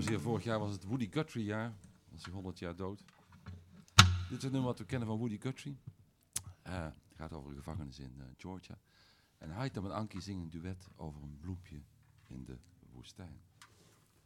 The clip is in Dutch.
dames en heren, vorig jaar was het Woody Guthrie jaar. Was hij 100 jaar dood. Dit is het nummer wat we kennen van Woody Guthrie. Het gaat over de gevangenis in Georgia. En Haitham en Ankie zingen een duet over een bloempje in de woestijn.